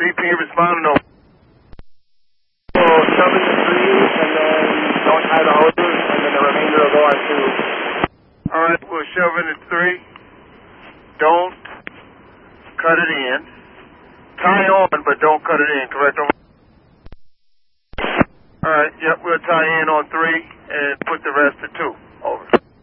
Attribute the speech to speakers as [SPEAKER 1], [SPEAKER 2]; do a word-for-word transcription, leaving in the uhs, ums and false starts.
[SPEAKER 1] repeat responding over.
[SPEAKER 2] So shove it to three, and then don't tie the hoses, and then the remainder will go on two.
[SPEAKER 1] All right, we'll shove it at three. Don't cut it in. Tie on, but don't cut it in, correct? All right, yep, we'll tie in on three and put the rest to two. Over.